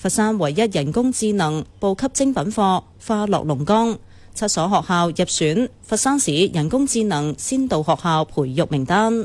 佛山唯一人工智能部級精品課花落龍崗，7所學校入選佛山市人工智能先導學校培育名單。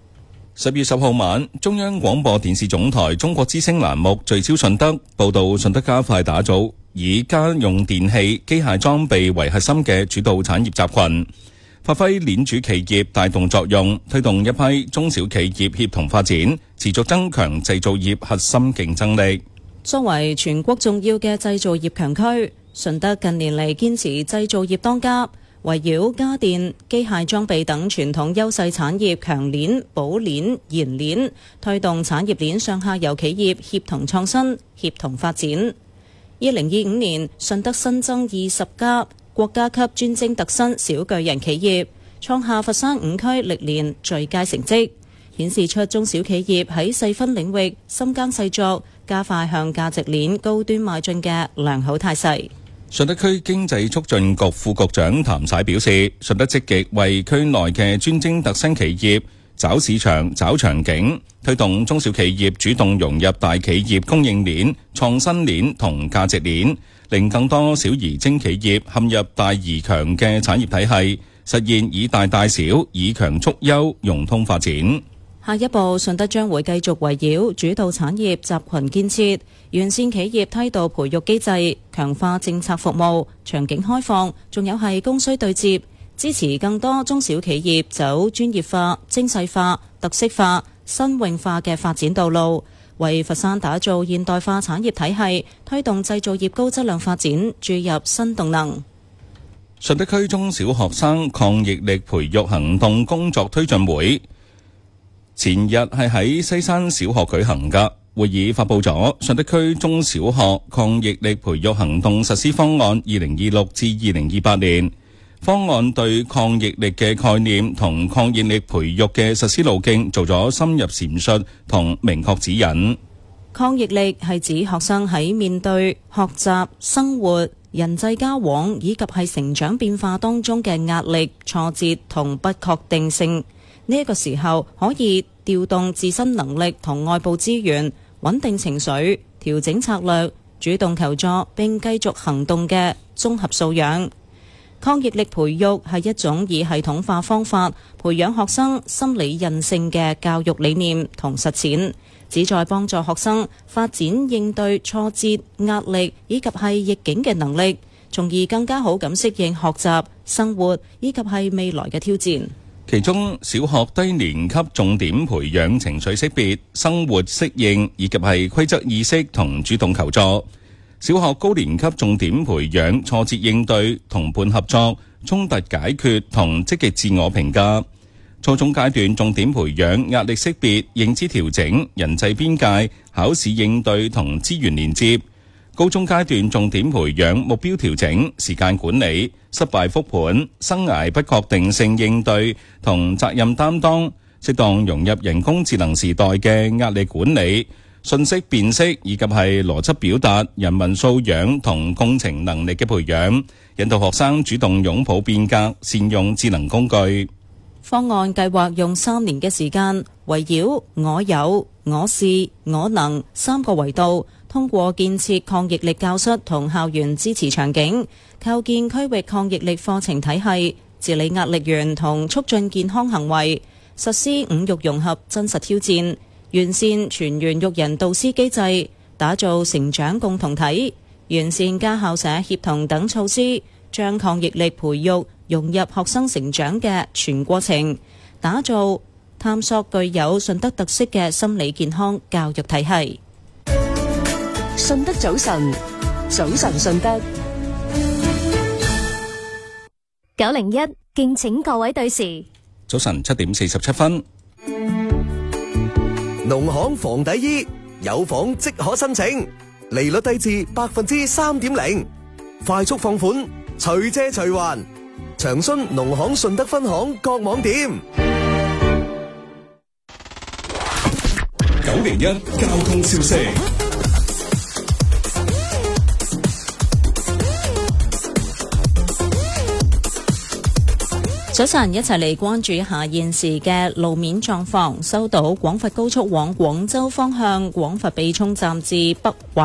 10月10號晚，中央廣播電視總台中國之聲欄目聚焦順德報道，順德加快打造以家用電器、機械裝備為核心嘅主導產業集群，發揮鏈主企業帶動作用，推動一批中小企業協同發展，持續增強製造業核心競爭力。 作為全國重要嘅製造業強區，順德近年嚟堅持製造業當家，圍繞家電、機械裝備等傳統優勢產業強鏈、補鏈、延鏈，推動產業鏈上下游企業協同創新、協同發展。2025年，順德新增20家國家級專精特新小巨人企業，創下佛山5區歷年最佳成績，顯示出中小企業喺細分領域深耕細作，加快向價值鏈高端邁進嘅良好態勢。 順德區經濟促進局副局長譚璽表示，順德積極為區內嘅專精特新企業找市場、找場景，推動中小企業主動融入大企業供應鏈、創新鏈同價值鏈，令更多小而精企業陷入大而強嘅產業體系，實現以大帶小、以強促優，融通發展。 下一步，順德將會繼續圍繞主導產業集群建設，完善企業梯度培育機制，強化政策服務、場景開放，仲有係供需對接，支持更多中小企業走專業化、精細化、特色化、新穎化嘅發展道路，為佛山打造現代化產業體系，推動製造業高質量發展注入新動能。 順德區中小學生抗疫力培育行動工作推進會前日係喺西山小學舉行㗎，會議發佈咗順德區中小學抗疫力培育行動實施方案2026至2028年。方案對抗疫力嘅概念同抗疫力培育嘅實施路徑做咗深入闡述同明確指引。 抗疫力係指學生喺面對學習、生活、人際交往以及係成長變化當中嘅壓力、挫折同不確定性。呢一個時候可以調動自身能力同外部資源，穩定情緒、調整策略、主動求助並繼續行動嘅綜合素養。抗疫力培育係一種以系統化方法培養學生心理韌性嘅教育理念同實踐，旨在幫助學生發展應對挫折、壓力以及係逆境嘅能力，從而更加好咁適應學習、生活以及係未來嘅挑戰。 其中小學低年級重點培養情緒識別、生活適應以及係規則意識同主動求助；小學高年級重點培養挫折應對、同伴合作、衝突解決同積極自我評價；初中階段重點培養壓力識別、認知調整、人際邊界、考試應對同資源連接；高中階段重點培養目標調整、時間管理、失敗復盤、生涯不確定性應對同責任擔當，適當融入人工智能時代嘅壓力管理、信息辨識以及係邏輯表達、人文素養同共情能力嘅培養，引導學生主動擁抱變革，善用智能工具。 方案計劃用3年嘅時間，圍繞我有、我是、我能3個維度，通過建設抗疫力教室同校園支持場景，構建區域抗疫力課程體系，治理壓力源同促進健康行為，實施5育融合真實挑戰，完善全員育人導師機制，打造成長共同體，完善家校社協同等措施，將抗疫力培育融入學生成長嘅全過程，打造探索具有順德特色嘅心理健康教育體系。 順德早晨，早晨順德 901，敬請各位對時。 早晨7點47分。 農行房底衣有房即可申請，利率低至3.0%，快速放款，隨借隨還。詳詢農行順德分行各網店。 901交通消息。 早晨，一齊嚟關注一下現時嘅路面狀況。收到廣佛高速往廣州方向廣佛避涌站至北環